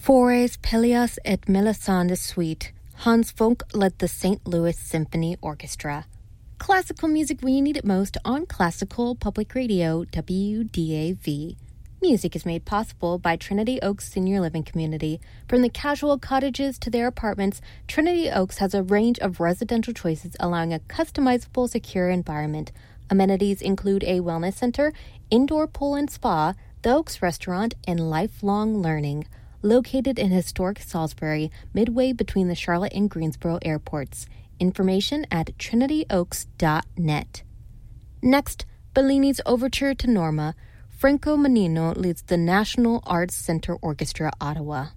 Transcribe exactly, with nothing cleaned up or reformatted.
Fores Peleas et Melisande Suite. Hans Funk led the Saint Louis Symphony Orchestra. Classical music when you need it most on Classical Public Radio, W D A V. Music is made possible by Trinity Oaks Senior Living Community. From the casual cottages to their apartments, Trinity Oaks has a range of residential choices allowing a customizable, secure environment. Amenities include a wellness center, indoor pool and spa, the Oaks Restaurant, and lifelong learning. Located in historic Salisbury, midway between the Charlotte and Greensboro airports. Information at trinity oaks dot net. Next, Bellini's Overture to Norma. Franco Manino leads the National Arts Center Orchestra, Ottawa.